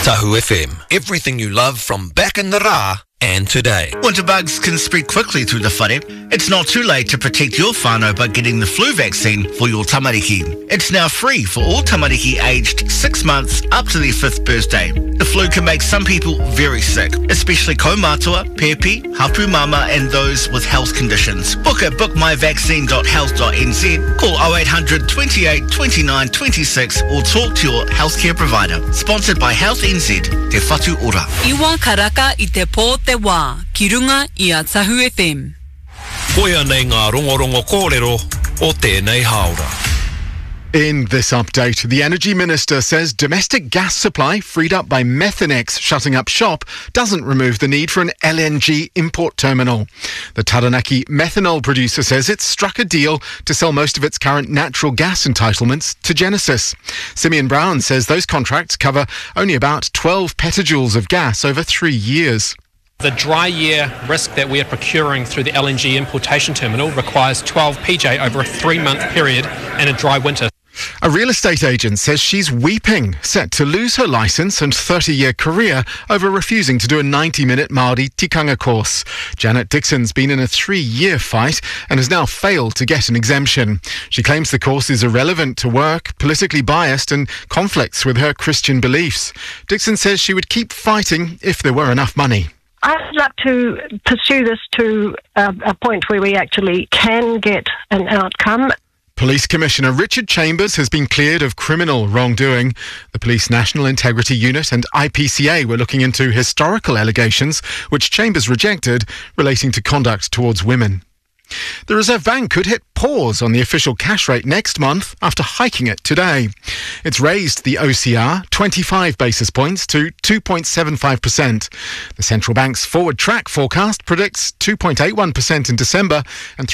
Tahu FM. Everything you love from back in the rā and today. Winter bugs can spread quickly through the whare. It's not too late to protect your whānau by getting the flu vaccine for your tamariki. It's now free for all tamariki aged 6 months up to their 5th birthday. The flu can make some people very sick, especially kaumātua, pepe, hapu mama and those with health conditions. Book at bookmyvaccine.health.nz, call 0800 28 29 26 or talk to your healthcare provider. Sponsored by Health NZ, Te Whatu Ora. Iwa karaka I te pō te wā, ki runga I a Tahu FM. Koia nei ngā rongorongo kōrero o tēnei haora. In this update, the Energy Minister says domestic gas supply freed up by Methanex shutting up shop doesn't remove the need for an LNG import terminal. The Taranaki methanol producer says it's struck a deal to sell most of its current natural gas entitlements to Genesis. Simeon Brown says those contracts cover only about 12 petajoules of gas over 3 years. The dry year risk that we are procuring through the LNG importation terminal requires 12 PJ over a 3-month period and a dry winter. A real estate agent says she's weeping, set to lose her licence and 30-year career over refusing to do a 90-minute Māori tikanga course. Janet Dixon's been in a 3-year fight and has now failed to get an exemption. She claims the course is irrelevant to work, politically biased and conflicts with her Christian beliefs. Dixon says she would keep fighting if there were enough money. I'd like to pursue this to a point where we actually can get an outcome. Police Commissioner Richard Chambers has been cleared of criminal wrongdoing. The Police National Integrity Unit and IPCA were looking into historical allegations, which Chambers rejected, relating to conduct towards women. The Reserve Bank could hit pause on the official cash rate next month after hiking it today. It's raised the OCR 25 basis points to 2.75%. The central bank's forward track forecast predicts 2.81% in December and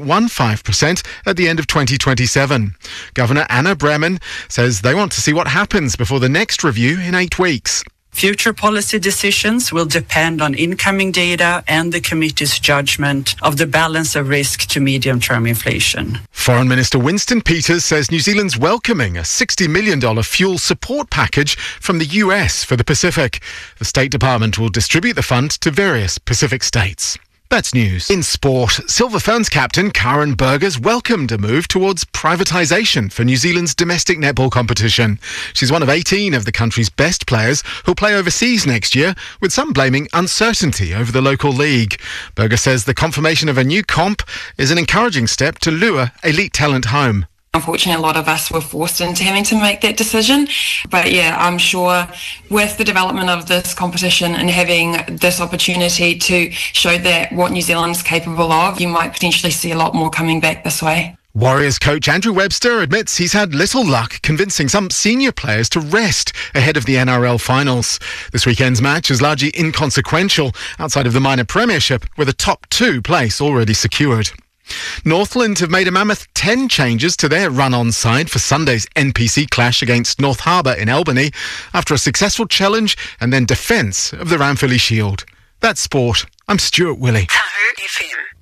3.15% at the end of 2027. Governor Anna Bremen says they want to see what happens before the next review in 8 weeks. Future policy decisions will depend on incoming data and the committee's judgment of the balance of risk to medium-term inflation. Foreign Minister Winston Peters says New Zealand's welcoming a $60 million fuel support package from the US for the Pacific. The State Department will distribute the fund to various Pacific states. That's news. In sport, Silver Ferns captain Karen Burgers welcomed a move towards privatisation for New Zealand's domestic netball competition. She's one of 18 of the country's best players who'll play overseas next year, with some blaming uncertainty over the local league. Burger says the confirmation of a new comp is an encouraging step to lure elite talent home. Unfortunately, a lot of us were forced into having to make that decision. But yeah, I'm sure with the development of this competition and having this opportunity to show that what New Zealand's capable of, you might potentially see a lot more coming back this way. Warriors coach Andrew Webster admits he's had little luck convincing some senior players to rest ahead of the NRL finals. This weekend's match is largely inconsequential outside of the minor premiership, with a top 2 place already secured. Northland have made a mammoth 10 changes to their run-on side for Sunday's NPC clash against North Harbour in Albany after a successful challenge and then defence of the Ranfurly Shield. That's sport. I'm Stuart Willey. Tahu FM.